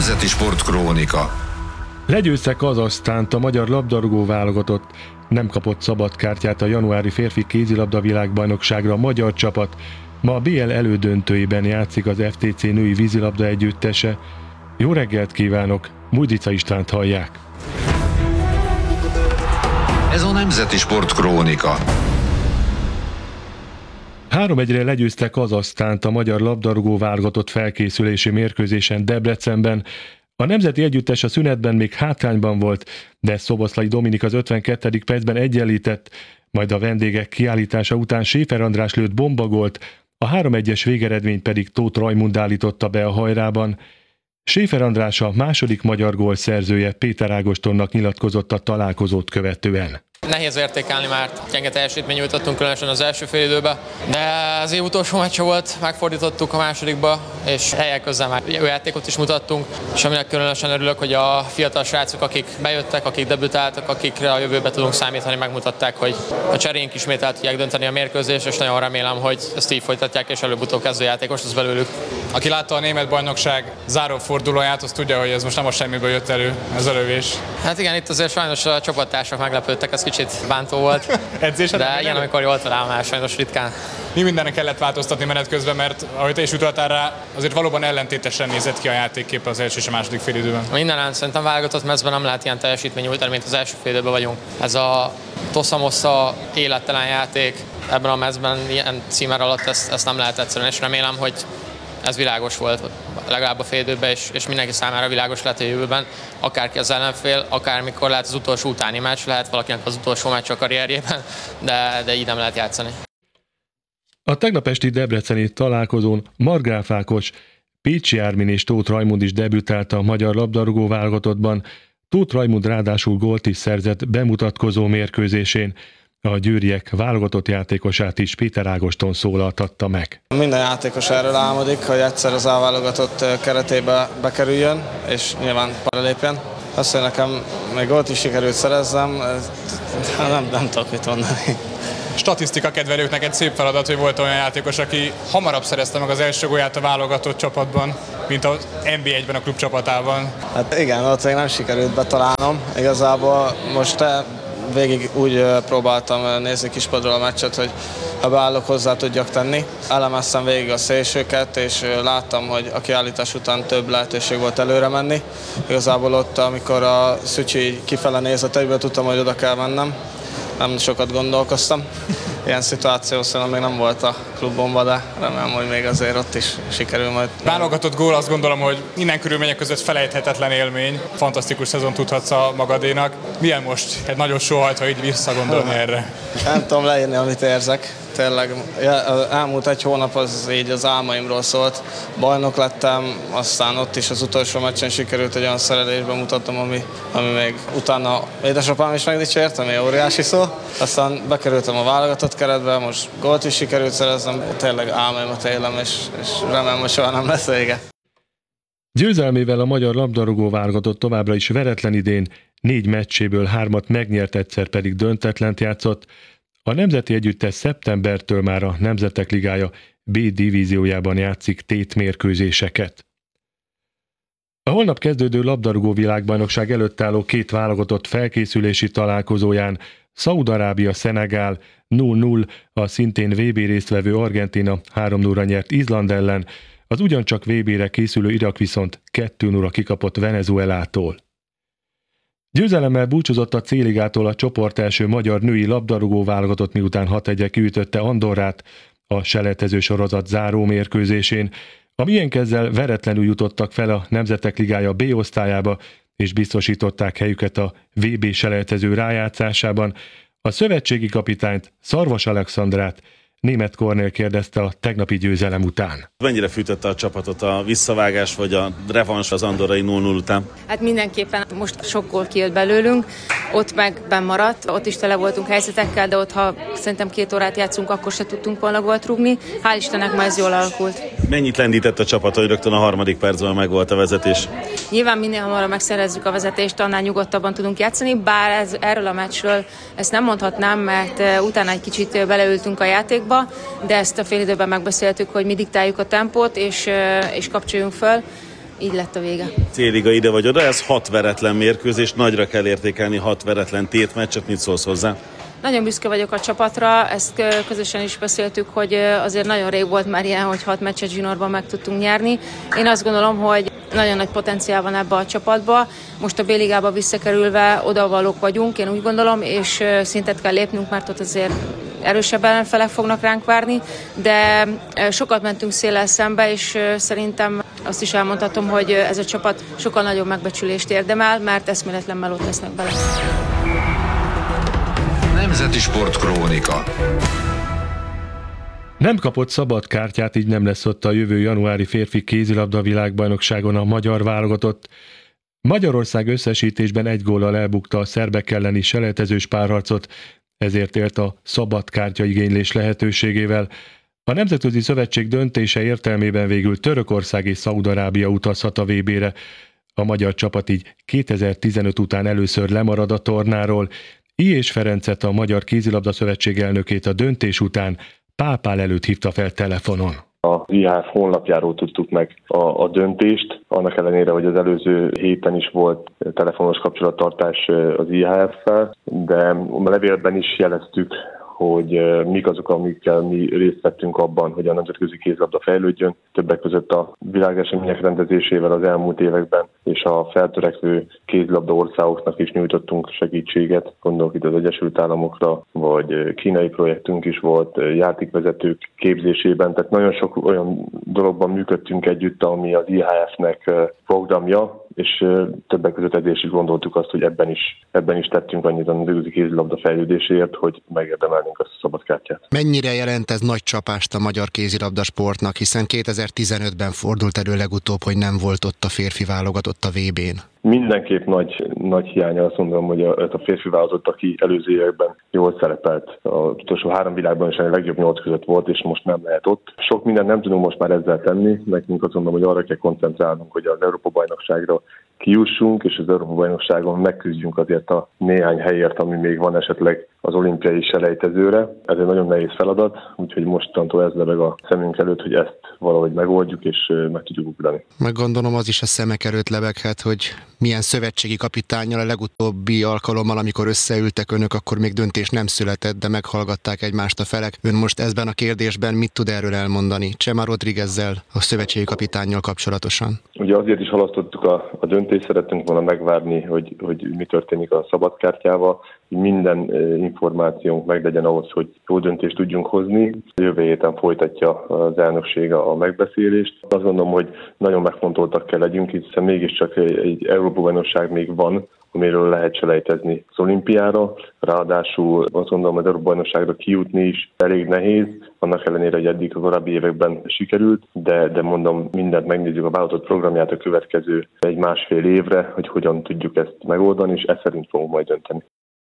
Nemzeti Sportkrónika. Legyőzte Kazahsztánt a magyar labdarúgó válogatott. Nem kapott szabad kártyát a januári férfi kézilabda világbajnokságra a magyar csapat. Ma a BL elődöntőjében játszik az FTC női vízilabda együttese. Jó reggelt kívánok, Mújdica Istvánt hallják. Ez a Nemzeti Sportkrónika. 3-1-re legyőzte Kazahsztánt a magyar labdarúgó válogatott felkészülési mérkőzésen Debrecenben. A nemzeti együttes a szünetben még hátrányban volt, de Szoboszlai Dominik az 52. percben egyenlített, majd a vendégek kiállítása után Schäfer András lőtt bombagolt, a 3-1-es végeredményt pedig Tóth Rajmund állította be a hajrában. Schäfer András a második magyar gól szerzője Péter Ágostonnak nyilatkozott a találkozót követően. Nehéz értékelni, mert gyenge teljesítmény nyújtottunk különösen az első félidőben, de az év utolsó meccse volt, megfordítottuk a másodikba, és helyek közben már jó játékot is mutattunk, és aminek különösen örülök, hogy a fiatal srácok, akik bejöttek, akik debütáltak, akikre a jövőben tudunk számítani, megmutatták, hogy a cserénk ismét el tudják dönteni a mérkőzést, és nagyon remélem, hogy ezt így folytatják, és előbb-utóbb kezdőjátékos lesz belőlük. Aki látta a német bajnokság zárófordulóját, az tudja, hogy ez most nem a semmiből jött elő, ez a lövés. Hát igen, itt azért sajnos a csapattársak meglepődtek, ez kicsit bántó volt. De ilyen, amikor jól talál már sajnos ritkán. Mi mindenre kellett változtatni menet közben, mert ahogy te is utaltál rá, azért valóban ellentétesen nézett ki a játékkép az első és a második félidőben. Mindenen szerintem válogatott mezben nem lehet ilyen teljesítmény nyújtani, mint az első félidőben vagyunk. Ez a tosza-mossza élettelen játék ebben a mezben ilyen címer alatt ezt nem lehet egyszerűen, és remélem, hogy ez világos volt legalább a félidőben, és mindenki számára világos lehet a jövőben, akárki az ellenfél, akármikor lehet az utolsó utáni meccs, lehet valakinek az utolsó meccs a karrierjében, de így nem lehet játszani. A tegnap esti debreceni találkozón Margráf Ákos, Pécsi Ármin és Tóth Rajmund is debütált a magyar labdarúgó válogatottban. Tóth Rajmund ráadásul gólt is szerzett bemutatkozó mérkőzésén. A győriek válogatott játékosát is Péter Ágoston szólaltatta meg. Minden játékos erről álmodik, hogy egyszer az A-válogatott keretébe bekerüljön, és nyilván paralépjen. Azt, hogy nekem még gólt is sikerült szerezzem, nem tudok mit mondani. Statisztika kedvelőknek egy szép feladat, hogy volt olyan játékos, aki hamarabb szerezte meg az első gólját a válogatott csapatban, mint az NB1-ben a klub csapatában. Hát igen, ott még nem sikerült betalálnom. Igazából most végig úgy próbáltam nézni kispadról a meccset, hogy ha beállok, hozzá tudjak tenni. Elemeztem végig a szélsőket, és láttam, hogy a kiállítás után több lehetőség volt előre menni. Igazából ott, amikor a Szücsi kifele nézett egyből, tudtam, hogy oda kell mennem. Nem sokat gondolkoztam. Ilyen szituáció szerintem még nem volt a klubomban, de remélem, hogy még azért ott is sikerül majd. Válogatott gól, azt gondolom, hogy minden körülmények között felejthetetlen élmény. Fantasztikus szezon tudhatsz a magadénak. Milyen most egy nagyon sóhajt, ha így visszagondolni erre? Nem tudom leírni, amit érzek. Tényleg elmúlt egy hónap az így az álmaimról szólt. Bajnok lettem, aztán ott is az utolsó meccsen sikerült egy olyan szerelésben mutatnom, ami még utána édesapám is megdicsért, ami óriási szó. Aztán bekerültem a válogatott keretbe, most gólt is sikerült szereznem. Tényleg álmaimat élem, és remélem, hogy soha nem lesz vége. Győzelmével a magyar labdarúgó válogatott továbbra is veretlen idén, 4 meccséből 3-at megnyert, egyszer pedig döntetlent játszott. A nemzeti együttes szeptembertől már a Nemzetek Ligája B divíziójában játszik tétmérkőzéseket. A holnap kezdődő labdarúgó világbajnokság előtt álló 2 válogatott felkészülési találkozóján Szaúd-Arábia-Szenegál 0-0, a szintén VB résztvevő Argentína 3-0-ra nyert Izland ellen, az ugyancsak VB-re készülő Irak viszont 2-0-ra kikapott Venezuelától. Győzelemmel búcsúzott a C-ligától a csoport első magyar női labdarúgó válogatott, miután 6-1-re kiütötte Andorrát a selejtező sorozat záró mérkőzésén. A milyenkezzel veretlenül jutottak fel a Nemzetek Ligája B osztályába, és biztosították helyüket a VB selejtező rájátszásában. A szövetségi kapitányt, Szarvas Alexandrát Németh Kornél kérdezte a tegnapi győzelem után. Mennyire fűtötte a csapatot a visszavágás vagy a revans az andorrai 0-0 után? Hát mindenképpen most sok gól kijött belőlünk, ott meg bennmaradt, ott is tele voltunk helyzetekkel, de ott ha szerintem 2 órát játszunk, akkor se tudtunk volna gólt rúgni. Hál' Istennek ma ez jól alakult. Mennyit lendített a csapat, hogy rögtön a 3. percben megvolt a vezetés? Nyilván minél hamarabb megszerezzük a vezetést, annál nyugodtabban tudunk játszani, bár erről a meccsről ezt nem mondhatnám, mert utána egy kicsit beleültünk a játékba, de ezt a fél időben megbeszéltük, hogy mi diktáljuk a tempót, és kapcsoljunk föl. így lett a vége. C-liga ide vagy oda, ez 6 veretlen mérkőzés, nagyra kell értékelni 6 veretlen tétmeccset, mit szólsz hozzá? Nagyon büszke vagyok a csapatra, ezt közösen is beszéltük, hogy azért nagyon rég volt már ilyen, hogy 6 meccset zsinórban meg tudtunk nyerni. Én azt gondolom, hogy nagyon nagy potenciál van ebbe a csapatba. Most a B-ligába visszakerülve odavalók vagyunk, én úgy gondolom, és szintet kell lépnünk, mert ott azért erősebb ellenfelek fognak ránk várni, de sokat mentünk széllel szembe, és szerintem azt is elmondhatom, hogy ez a csapat sokkal nagyobb megbecsülést érdemel, mert eszméletlen melót tesznek bele. Nemzeti Sportkrónika. Nem kapott szabad kártyát, így nem lesz ott a jövő januári férfi kézilabda világbajnokságon a magyar válogatott. Magyarország összesítésben 1 góllal elbukta a szerbek elleni selejtezős párharcot, ezért élt a szabad kártya igénylés lehetőségével. A Nemzetközi Szövetség döntése értelmében végül Törökország és Szaúd-Arábia utazhat a VB-re. A magyar csapat így 2015 után először lemarad a tornáról. I. Ferencet, a Magyar Kézilabda Szövetség elnökét a döntés után Pápál előtt hívta fel telefonon. Az IHF honlapjáról tudtuk meg a döntést, annak ellenére, hogy az előző héten is volt telefonos kapcsolattartás az IHF-fel, de a levélben is jeleztük, hogy mik azok, amikkel mi részt vettünk abban, hogy a nemzetközi kézilabda fejlődjön. Többek között a világesemények rendezésével az elmúlt években, és a feltörekvő kézilabda országoknak is nyújtottunk segítséget. Gondolok itt az Egyesült Államokra, vagy kínai projektünk is volt, játékvezetők képzésében. Tehát nagyon sok olyan dologban működtünk együtt, ami az IHF-nek programja, és többek között ezért is gondoltuk azt, hogy ebben is tettünk annyit a nemzetközi kézilabda fejlődéséért, hogy megérdemelnénk azt a szabadkártyát. Mennyire jelent ez nagy csapást a magyar kézilabda sportnak, hiszen 2015-ben fordult elő legutóbb, hogy nem volt ott a férfi válogatott a VB-n? Mindenképp nagy hiánya, azt mondom, hogy a férfi válogatott, aki előző években jól szerepelt. Az utolsó 3 világban is a legjobb 8 között volt, és most nem lehet ott. Sok mindent nem tudunk most már ezzel tenni. Nekünk azt mondom, hogy arra kell koncentrálnunk, hogy az Európa-bajnokságra kijussunk, és az Európa-bajnokságon megküzdjünk azért a néhány helyért, ami még van esetleg az olimpiai selejtezőre. Ez egy nagyon nehéz feladat, úgyhogy mostantól ez lebeg a szemünk előtt, hogy ezt valahogy megoldjuk, és meg tudjuk ugrani. Meg gondolom az is a szemek előtt lebeghet, hogy milyen szövetségi kapitánnyal a legutóbbi alkalommal, amikor összeültek önök, akkor még döntés nem született, de meghallgatták egymást a felek. Ön most ezben a kérdésben mit tud erről elmondani? Chema Rodriguezzel, a szövetségi kapitánnyal kapcsolatosan? Ugye azért is halasztottuk a döntést, szerettünk volna megvárni, hogy mi történik a szabadkártyával, hogy minden információnk meglegyen ahhoz, hogy jó döntést tudjunk hozni. Jövő héten folytatja az elnökség a megbeszélést. Azt gondolom, hogy nagyon megfontoltak kell legyünk, hiszen mégiscsak egy Európa-bajnokság még van, amiről lehet selejtezni az olimpiára. Ráadásul azt gondolom, az Európa-bajnokságra kijutni is elég nehéz, annak ellenére, hogy eddig a korábbi években sikerült, de mondom, mindent megnézzük a vállalatot programját a következő 1-1,5 évre, hogy hogyan tudjuk ezt megoldani, és ezt szerint fogunk majd dönteni.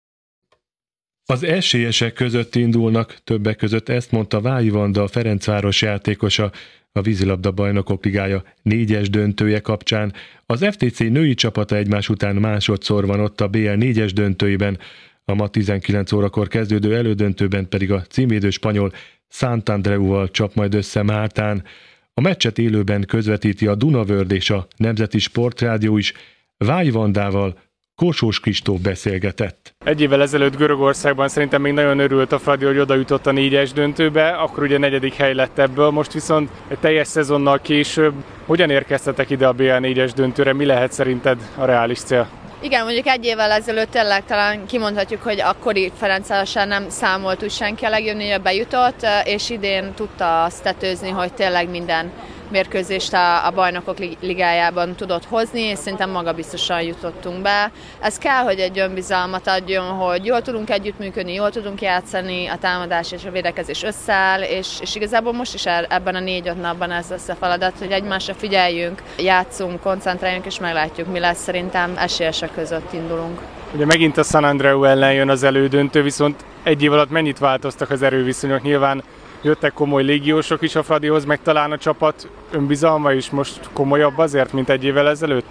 Az esélyesek között indulnak, többek között ezt mondta Vályi Vanda, a Ferencváros játékosa, a vízilabda bajnokok ligája 4-es döntője kapcsán. Az FTC női csapata egymás után másodszor van ott a BL 4-es döntőiben, a ma 19 órakor kezdődő elődöntőben pedig a címvédő spanyol Santandreuval csap majd össze Máltán. A meccset élőben közvetíti a Dunavörd és a Nemzeti Sportrádió is. Vályi Vandával Korsós Kristóf beszélgetett. Egy évvel ezelőtt Görögországban szerintem még nagyon örült a Fradi, hogy oda jutott a 4-es döntőbe, akkor ugye 4. hely lett ebből, most viszont egy teljes szezonnal később. Hogyan érkeztetek ide a BL 4-es döntőre, mi lehet szerinted a reális cél? Igen, mondjuk egy évvel ezelőtt tényleg talán kimondhatjuk, hogy akkori Ferencvárossal nem számolt úgy senki a legjobb négybe bejutott, és idén tudta azt tetőzni, hogy tényleg minden mérkőzést a bajnokok ligájában tudott hozni, és szerintem magabiztosan jutottunk be. Ez kell, hogy egy önbizalmat adjon, hogy jól tudunk együttműködni, jól tudunk játszani, a támadás és a védekezés összeáll, és igazából most is ebben a 4-5 napban ez lesz a feladat, hogy egymásra figyeljünk, játszunk, koncentráljunk, és meglátjuk, mi lesz. Szerintem esélyesek között indulunk. Ugye megint a San Andreu ellen jön az elődöntő, viszont egy év alatt mennyit változtak az erőviszonyok? Nyilván jöttek komoly légiósok is a Fradihoz, meg talán a csapat önbizalma is most komolyabb azért, mint egy évvel ezelőtt?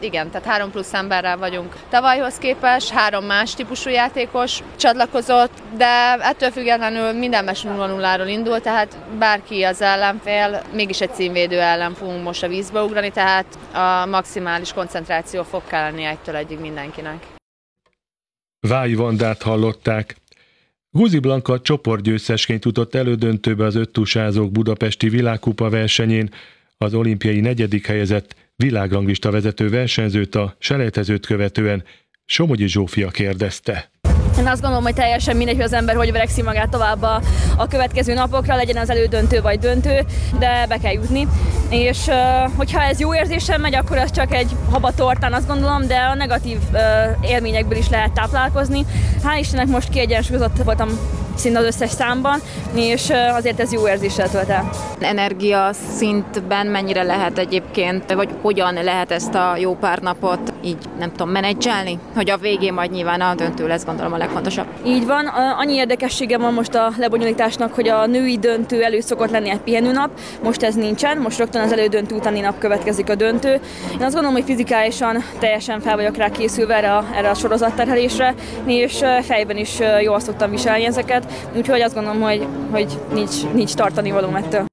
igen, tehát 3 plusz emberrel vagyunk tavalyhoz képest, 3 más típusú játékos csatlakozott, de ettől függetlenül minden meccs 0-0-ról indul, tehát bárki az ellenfél, mégis egy címvédő ellen fogunk most a vízbe ugrani, tehát a maximális koncentráció fog kelleni 1-től 1-ig mindenkinek. Vályi Vandát hallották. Guzi Blanka csoportgyőztesként jutott elődöntőbe az öttusázók budapesti világkupa versenyén. Az olimpiai 4. helyezett világranglista vezető versenyzőt a selejtezőt követően Somogyi Zsófia kérdezte. Én azt gondolom, hogy teljesen mindegy, hogy az ember hogy verekszi magát tovább a következő napokra, legyen az elődöntő vagy döntő, de be kell jutni. És hogyha ez jó érzésen megy, akkor ez csak egy habatortán, azt gondolom, de a negatív élményekből is lehet táplálkozni. Hál' Istennek most kiegyensúlyozott voltam szinte az összes számban, és azért ez jó érzéssel tölt el. Energia szintben mennyire lehet egyébként, vagy hogyan lehet ezt a jó pár napot így, nem tudom, menedzselni? Hogy a végén majd nyilván a döntő lesz, gondolom, a legfontosabb. Így van, annyi érdekessége van most a lebonyolításnak, hogy a női döntő elő szokott lenni egy pihenőnap, most ez nincsen, most rögtön az elődöntő utáni nap következik a döntő. Én azt gondolom, hogy fizikálisan teljesen fel vagyok rá készülve erre a sorozatterhelésre, és fejben is jól szoktam viselni ezeket, úgyhogy azt gondolom, hogy nincs tartani valóm ettől.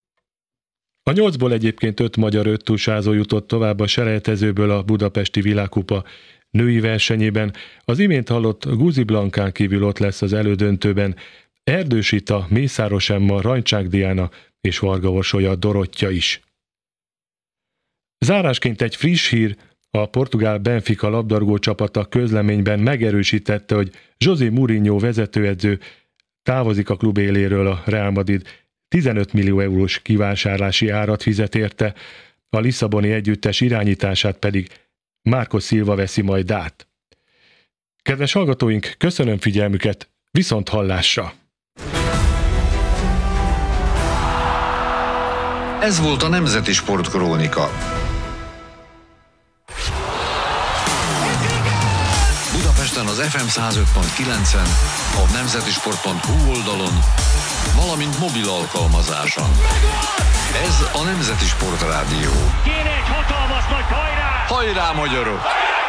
A 8-ból egyébként 5 magyar öttúsázó jutott tovább a selejtezőből a budapesti világkupa női versenyében. Az imént hallott Guzi Blankán kívül ott lesz az elődöntőben Erdős Ita, Mészáros Emma, Rajncsák Diana és Varga Orsolya Dorottya is. Zárásként egy friss hír, a portugál Benfica labdarúgó csapata közleményben megerősítette, hogy José Mourinho vezetőedző távozik a klub éléről. A Real Madrid 15 millió eurós kivásárlási árat fizet érte, a lisszaboni együttes irányítását pedig Marco Silva veszi majd át. Kedves hallgatóink, köszönöm figyelmüket, viszont hallásra! Ez volt a Nemzeti Sportkrónika. Budapesten az FM 105.9-en, a nemzetisport.hu oldalon, valamint mobil alkalmazáson. Ez a Nemzeti Sportrádió. Kéne egy hatalmas nagy hajrá! Hajrá, magyarok!